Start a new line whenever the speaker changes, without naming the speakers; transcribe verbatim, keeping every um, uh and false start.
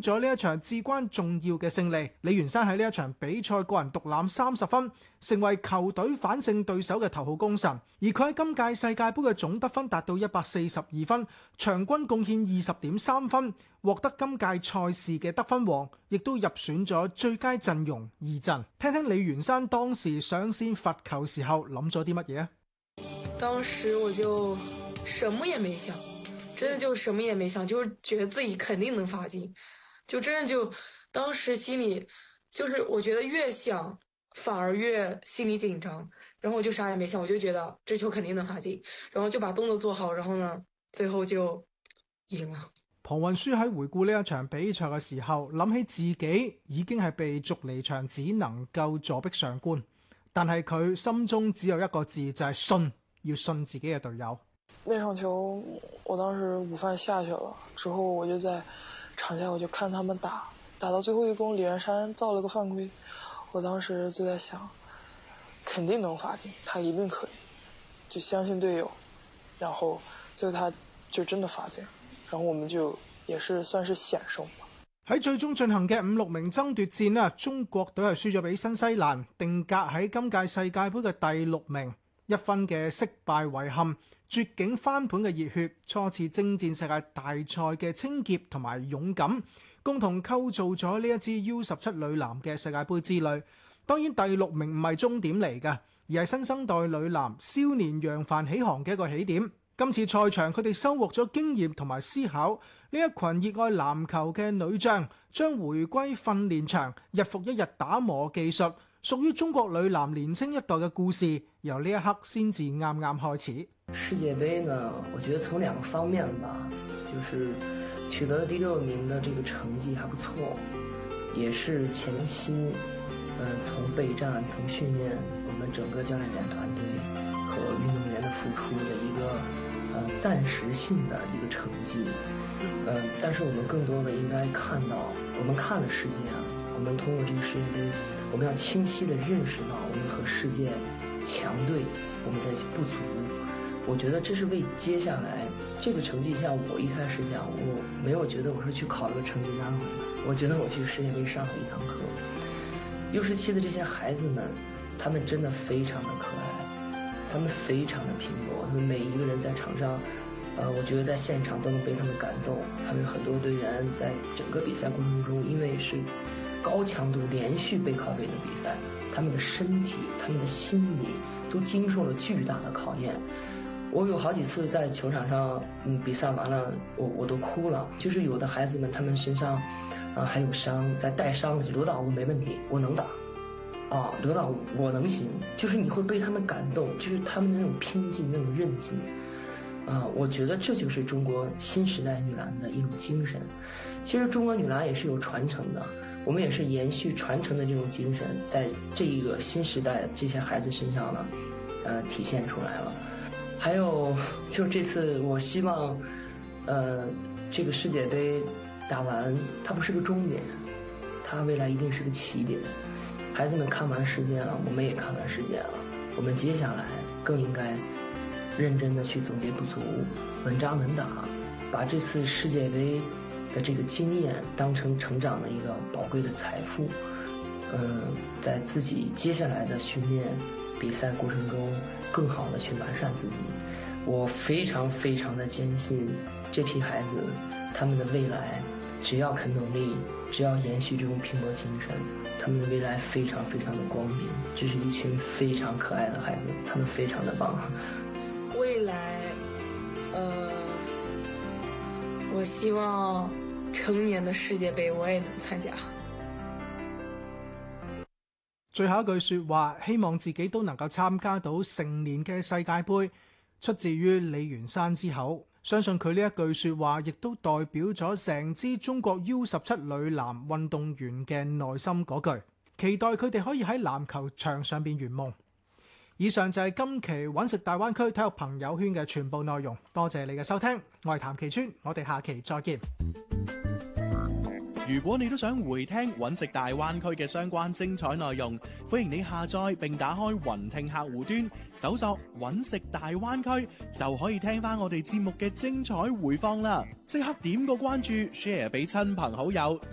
咗呢一場至關重要嘅勝利。李元山喺呢一場比賽個人獨攬三十分，成為球隊反勝對手嘅頭號功臣。而佢喺今屆世界盃嘅總得分達到一百四十二分，場均貢獻二十點三分，獲得今屆賽事嘅得分王，亦都入選咗最佳陣容二陣。聽聽李元山當時上線罰球時候諗咗啲乜嘢啊？
當時我就什麼也沒想，真的就什麼也沒想，就是覺得自己肯定能罰進，就真的就當時心裡就是我覺得越想反而越心裡緊張，然後我就啥也沒想，我就覺得這球肯定能罰進，然後就把動作做好，然後呢最後就贏了。
龐雲舒喺回顧呢一場比賽嘅時候，諗起自己已經係被逐離場，只能夠坐壁上觀，但係佢心中只有一個字，就係信，要信自己嘅隊友。
那場球我當時午飯下去了之後，我就在場下我就看他們打，打到最後一攻李元山造了個犯規，我當時就在想肯定能罰進，他一定可以，就相信隊友，然後最後他就真的罰進，然後我們就也是算是險勝吧。
喺最終進行嘅五六名爭奪戰啦，中國隊係輸咗俾新西蘭，定格喺今屆世界盃嘅第六名，一分嘅惜敗遺憾，絕境翻盤嘅熱血，初次征戰世界大賽嘅清潔同埋勇敢，共同構造咗呢一支 U 十七女籃嘅世界盃之旅。當然第六名唔係終點嚟嘅，而係新生代女籃少年揚帆起航嘅一個起點。今次賽場佢哋收穫咗經驗同埋思考，呢一群熱愛籃球嘅女將將回歸訓練場，日復一日打磨技術，屬於中國女籃年輕一代嘅故事，由呢一刻先至啱啱開始。
世界盃呢，我覺得從兩個方面吧，就是取得了第六名的這個成績還不錯，也是前期，呃，從備戰、從訓練，我們整個教練員團隊和運動員的付出的一個。呃，暫時性的一個成績，呃，但是我們更多的應該看到，我們看了世界啊，我們通過這個世界盃，我們要清晰的認識到我們和世界強隊我們的不足。我覺得這是為接下來這個成績，像我一開始講，我沒有覺得我是去考一個成績單回來，我覺得我去世界盃上了一堂課。U 十七的這些孩子們，他們真的非常的可愛。他們非常的拼搏，他們每一個人在場上，呃，我覺得在現場都能被他們感動。他們很多隊員在整個比賽過程中，因為是高強度連續背靠背的比賽，他們的身體、他們的心理都經受了巨大的考驗。我有好幾次在球場上，嗯，比賽完了，我我都哭了。就是有的孩子們，他們身上，啊、呃，還有傷，在帶傷的劉導我沒問題，我能打。啊，劉導我能行，就是你會被他們感動，就是他們的那種拼勁、那種韌勁，啊，我覺得這就是中國新時代女籃的一種精神。其實中國女籃也是有傳承的，我們也是延續傳承的這種精神，在這一個新時代這些孩子身上呢，呃，體現出來了。還有就這次，我希望，呃，這個世界盃打完，它不是個終點，它未來一定是個起點。孩子們看完世界了，我們也看完世界了。我們接下來更應該認真的去總結不足，穩紮穩打，把這次世界盃的這個經驗當成成長的一個寶貴的財富。嗯，在自己接下來的訓練比賽過程中，更好的去完善自己。我非常非常的堅信，這批孩子他們的未來，只要肯努力，只要延續這種拼搏精神，他們的未來非常非常的光明。這是一群非常可愛的孩子，他們非常的棒。
未來，呃，我希望成年的世界盃我也能參加。
最後一句說話，希望自己都能夠參加到成年嘅世界盃，出自於李元山之口。相信佢呢一句說話，亦都代表咗成支中國 U 十七女籃運動員嘅內心嗰句，期待佢哋可以喺籃球場上邊圓夢。以上就係今期揾食大灣區體育朋友圈嘅全部內容，多謝你嘅收聽，我係譚其川，我哋下期再見。
如果你都想回聽揾食大灣區嘅相關精彩內容，歡迎你下載並打開雲聽客戶端，搜索揾食大灣區，就可以聽翻我哋節目嘅精彩回放啦！即刻點個關注 ，share 俾親朋好友，